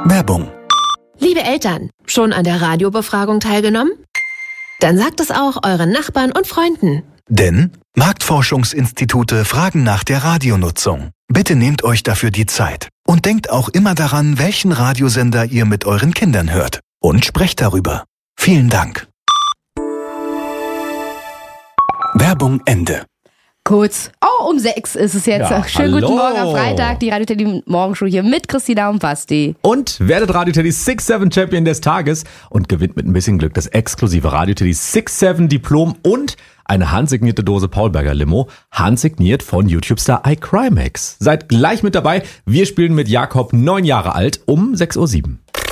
Werbung. Liebe Eltern, schon an der Radiobefragung teilgenommen? Dann sagt es auch euren Nachbarn und Freunden. Denn Marktforschungsinstitute fragen nach der Radionutzung. Bitte nehmt euch dafür die Zeit. Und denkt auch immer daran, welchen Radiosender ihr mit euren Kindern hört. Und sprecht darüber. Vielen Dank. Werbung Ende. Kurz, um 6 ist es jetzt. Ja, Schönen hallo. guten Morgen am Freitag, die Radio Teddy Morgenshow hier mit Christina und Basti. Und werdet Radio Teddy 6-7 Champion des Tages und gewinnt mit ein bisschen Glück das exklusive Radio Teddy 6-7 Diplom und eine handsignierte Dose Paulberger Limo, handsigniert von YouTube-Star iCrimex. Seid gleich mit dabei. Wir spielen mit Jakob, 9 Jahre alt, um 6.07 Uhr.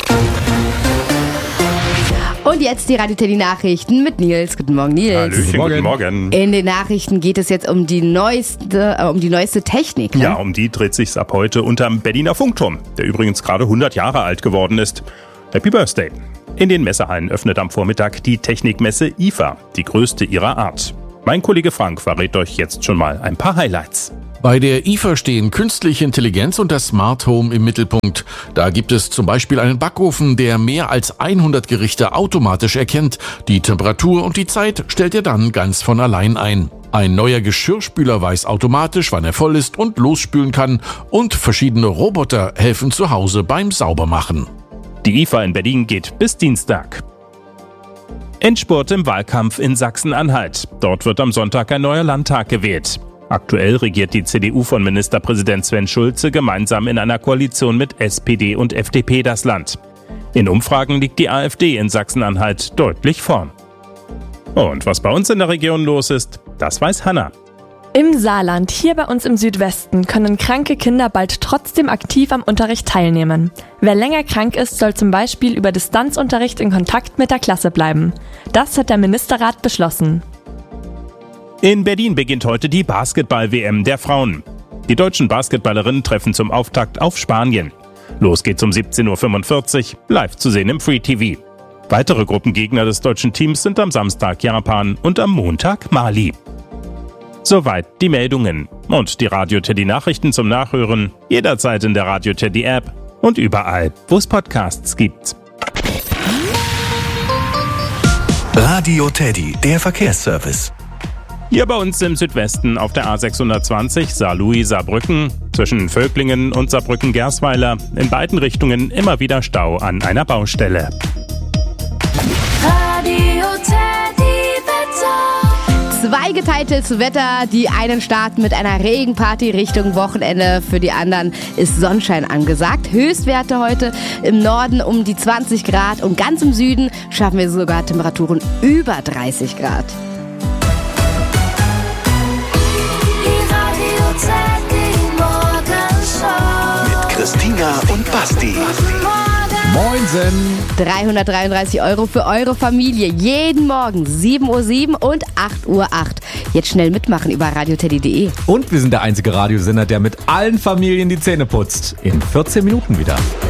Und jetzt die Radio Teddy Nachrichten mit Nils. Guten Morgen, Nils. Hallöchen, guten Morgen. In den Nachrichten geht es jetzt um die neueste Technik. Ne? Ja, um die dreht sich's ab heute unterm Berliner Funkturm, der übrigens gerade 100 Jahre alt geworden ist. Happy Birthday. In den Messehallen öffnet am Vormittag die Technikmesse IFA, die größte ihrer Art. Mein Kollege Frank verrät euch jetzt schon mal ein paar Highlights. Bei der IFA stehen künstliche Intelligenz und das Smart Home im Mittelpunkt. Da gibt es zum Beispiel einen Backofen, der mehr als 100 Gerichte automatisch erkennt. Die Temperatur und die Zeit stellt er dann ganz von allein ein. Ein neuer Geschirrspüler weiß automatisch, wann er voll ist und losspülen kann. Und verschiedene Roboter helfen zu Hause beim Saubermachen. Die IFA in Berlin geht bis Dienstag. Endspurt im Wahlkampf in Sachsen-Anhalt. Dort wird am Sonntag ein neuer Landtag gewählt. Aktuell regiert die CDU von Ministerpräsident Sven Schulze gemeinsam in einer Koalition mit SPD und FDP das Land. In Umfragen liegt die AfD in Sachsen-Anhalt deutlich vorn. Und was bei uns in der Region los ist, das weiß Hanna. Im Saarland, hier bei uns im Südwesten, können kranke Kinder bald trotzdem aktiv am Unterricht teilnehmen. Wer länger krank ist, soll zum Beispiel über Distanzunterricht in Kontakt mit der Klasse bleiben. Das hat der Ministerrat beschlossen. In Berlin beginnt heute die Basketball-WM der Frauen. Die deutschen Basketballerinnen treffen zum Auftakt auf Spanien. Los geht's um 17.45 Uhr, live zu sehen im Free TV. Weitere Gruppengegner des deutschen Teams sind am Samstag Japan und am Montag Mali. Soweit die Meldungen. Und die Radio Teddy Nachrichten zum Nachhören jederzeit in der Radio Teddy App und überall, wo es Podcasts gibt. Radio Teddy, der Verkehrsservice. Hier bei uns im Südwesten auf der A620 Saarlouis-Saarbrücken zwischen Völklingen und Saarbrücken-Gersweiler in beiden Richtungen immer wieder Stau an einer Baustelle. Radio Teddy Wetter. Zweigeteiltes Wetter. Die einen starten mit einer Regenparty Richtung Wochenende. Für die anderen ist Sonnenschein angesagt. Höchstwerte heute im Norden um die 20 Grad und ganz im Süden schaffen wir sogar Temperaturen über 30 Grad. Mit Christina und Basti. Moinsen! 333 € für eure Familie. Jeden Morgen 7.07 Uhr und 8.08 Uhr. Jetzt schnell mitmachen über radioteddy.de. Und wir sind der einzige Radiosender, der mit allen Familien die Zähne putzt. In 14 Minuten wieder.